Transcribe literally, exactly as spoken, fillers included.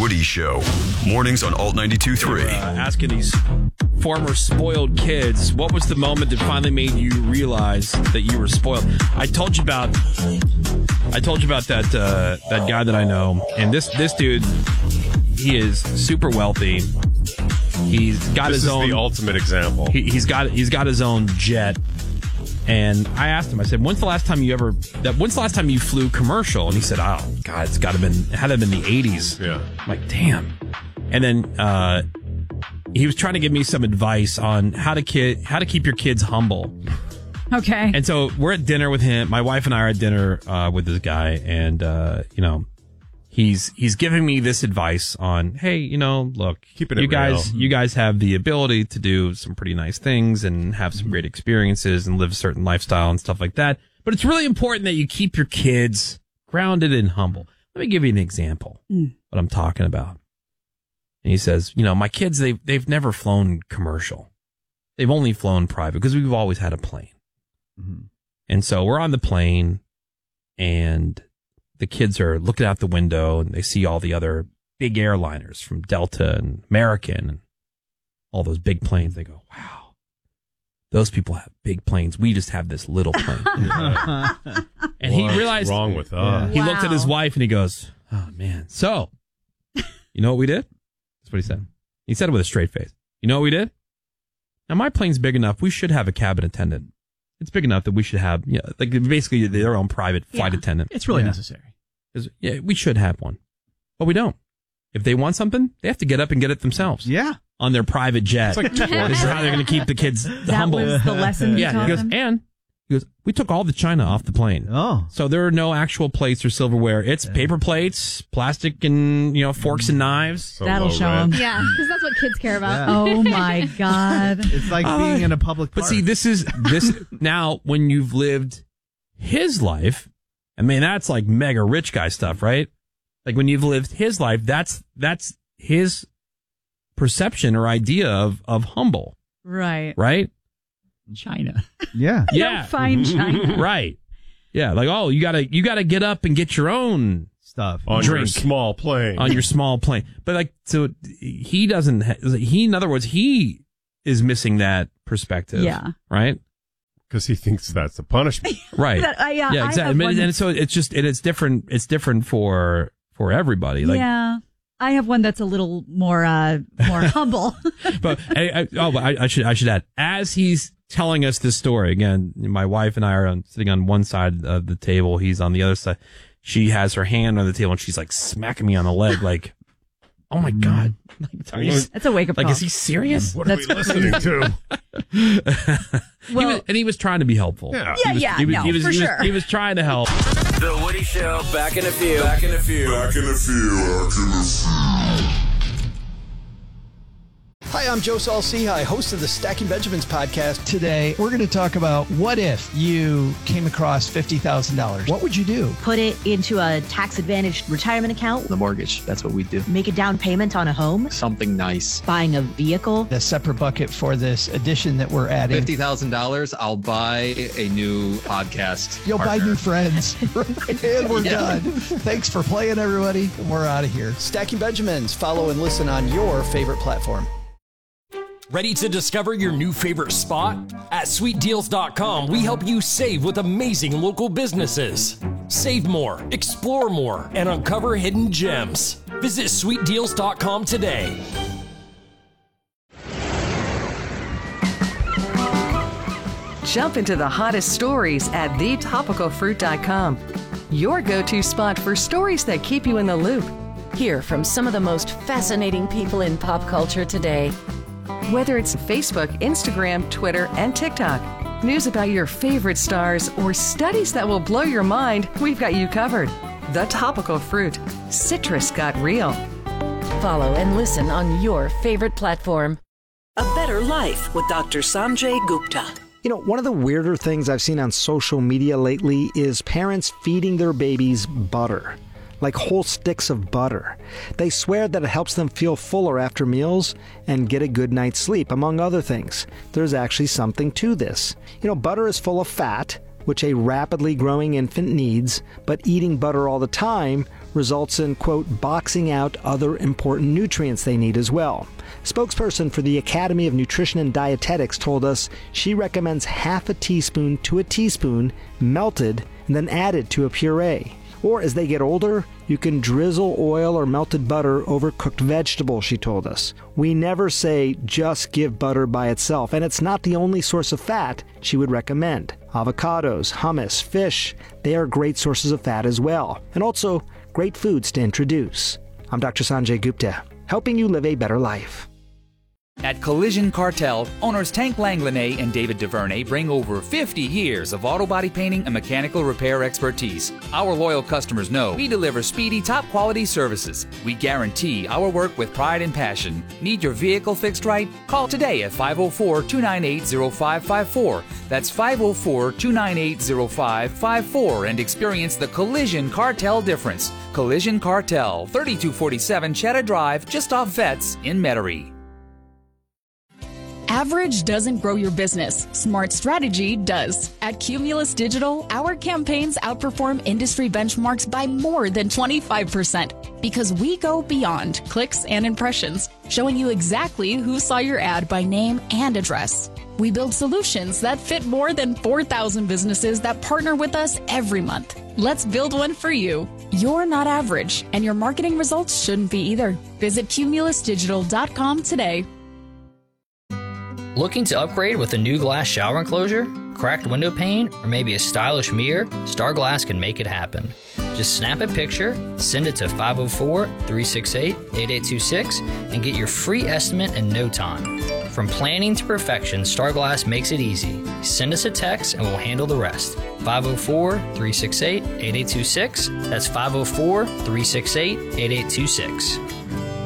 Woody Show. Mornings on Alt ninety-two point three. Uh, asking these former spoiled kids, what was the moment that finally made you realize that you were spoiled? I told you about I told you about that uh, that guy that I know, and this this dude, he is super wealthy. He's got this his is own the ultimate example. He, he's got he's got his own jet. And I asked him, I said, when's the last time you ever, that, when's the last time you flew commercial? And he said, oh, God, it's got to been, it had to have been the eighties. Yeah. I'm like, damn. And then, uh, he was trying to give me some advice on how to kid, how to keep your kids humble. Okay. And so we're at dinner with him. My wife and I are at dinner, uh, with this guy. And, uh, you know, he's, he's giving me this advice on, hey, you know, look, Keeping it you guys, real. you guys have the ability to do some pretty nice things and have some great experiences and live a certain lifestyle and stuff like that. But it's really important that you keep your kids grounded and humble. Let me give you an example Mm. what I'm talking about. And he says, you know, my kids, they've, they've never flown commercial. They've only flown private because we've always had a plane. Mm-hmm. And so we're on the plane and the kids are looking out the window and they see all the other big airliners from Delta and American and all those big planes. They go, wow, those people have big planes. We just have this little plane. And he What's realized wrong with us? he looked at his Wow. wife and he goes, oh man. So you know what we did? That's what he said. He said it with a straight face. You know what we did? Now my plane's big enough. We should have a cabin attendant. It's big enough that we should have, you know, like basically their own private flight Yeah. attendant. It's really Yeah. necessary. 'Cause, yeah, we should have one, but we don't. If they want something, they have to get up and get it themselves Yeah. on their private jet. It's like This is how they're going to keep the kids That humble. was the lesson you yeah, taught he goes, them? and he goes, we took all the china off the plane. Oh. So there are no actual plates or silverware. It's paper plates, plastic, and you know forks and knives. So That'll low show rent. them. Yeah, because that's what kids care about. Oh my God. It's like being in a public But park. see, this is this now when you've lived his life. I mean, that's like mega rich guy stuff, right? Like when you've lived his life, that's that's his perception or idea of of humble, Right. right? China. Yeah. Yeah, Fine China. right. Yeah, like oh, you gotta you gotta get up and get your own Stuff. On your Drink. small plane. on your small plane. But like, so he doesn't. ha- He, in other words, he is missing that perspective. Yeah. Right. Because he thinks that's a punishment. Right. That- uh, yeah, I yeah. have Exactly. one And, that's- so it's just it, it's different. It's different for for everybody. Like, yeah. I have one that's a little more uh, more humble. but I, I, oh, but I, I should I should add, as he's telling us this story again, my wife and I are on, sitting on one side of the table. He's on the other side. She has her hand on the table and she's like smacking me on the leg, like, "Oh my God, like, are you, That's a wake up like call. is he serious?" What are we listening to? He Well- was, and he was trying to be helpful. Yeah. Yeah, He was, yeah, he was, no, he was, for he was- sure. he was trying to help. The Woody Show, back in a few. Back in a few. Back in a few. Back in a few. Hi, I'm Joe Saul-Sehy, host of the Stacking Benjamins podcast. Today, we're going to talk about what if you came across fifty thousand dollars? What would you do? Put it into a tax-advantaged retirement account. The mortgage. That's what we do. Make a down payment on a home. Something nice. Buying a vehicle. A separate bucket for this addition that we're adding. fifty thousand dollars, I'll buy a new podcast. You'll partner. buy new friends. And we're done. Thanks for playing, everybody. We're out of here. Stacking Benjamins. Follow and listen on your favorite platform. Ready to discover your new favorite spot? At sweet deals dot com, we help you save with amazing local businesses. Save more, explore more, and uncover hidden gems. Visit sweet deals dot com today. Jump into the hottest stories at the topical fruit dot com. Your go-to spot for stories that keep you in the loop. Hear from some of the most fascinating people in pop culture today. Whether it's Facebook, Instagram, Twitter, and TikTok, news about your favorite stars, or studies that will blow your mind, we've got you covered. The Topical Fruit. Citrus got real. Follow and listen on your favorite platform. A Better Life with Doctor Sanjay Gupta. You know, one of the weirder things I've seen on social media lately is parents feeding their babies butter. Like whole sticks of butter. They swear that it helps them feel fuller after meals and get a good night's sleep, among other things. There's actually something to this. You know, butter is full of fat, which a rapidly growing infant needs, but eating butter all the time results in, quote, boxing out other important nutrients they need as well. Spokesperson for the Academy of Nutrition and Dietetics told us she recommends half a teaspoon to a teaspoon melted and then added to a puree. Or as they get older, you can drizzle oil or melted butter over cooked vegetables, she told us. We never say just give butter by itself, and it's not the only source of fat she would recommend. Avocados, hummus, fish, they are great sources of fat as well, and also great foods to introduce. I'm Doctor Sanjay Gupta, helping you live a better life. At Collision Cartel, owners Tank Langlanay and David DuVernay bring over fifty years of auto body painting and mechanical repair expertise. Our loyal customers know we deliver speedy, top-quality services. We guarantee our work with pride and passion. Need your vehicle fixed right? Call today at five oh four, two nine eight, oh five five four. That's five oh four, two nine eight, oh five five four and experience the Collision Cartel difference. Collision Cartel, thirty-two forty-seven Cheddar Drive, just off Vets in Metairie. Average doesn't grow your business. Smart strategy does. At Cumulus Digital, our campaigns outperform industry benchmarks by more than twenty-five percent because we go beyond clicks and impressions, showing you exactly who saw your ad by name and address. We build solutions that fit more than four thousand businesses that partner with us every month. Let's build one for you. You're not average, and your marketing results shouldn't be either. Visit cumulus digital dot com today. Looking to upgrade with a new glass shower enclosure, cracked window pane, or maybe a stylish mirror? Star Glass can make it happen. Just snap a picture, send it to five oh four, three six eight, eight eight two six, and get your free estimate in no time. From planning to perfection, Star Glass makes it easy. Send us a text and we'll handle the rest. five oh four, three six eight, eight eight two six. That's five oh four, three six eight, eight eight two six.